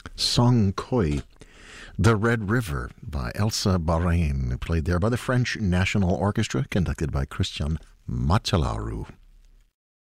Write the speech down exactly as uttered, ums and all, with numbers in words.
Song Koi, The Red River by Elsa Barain, played there by the French National Orchestra, conducted by Christian Machalaru.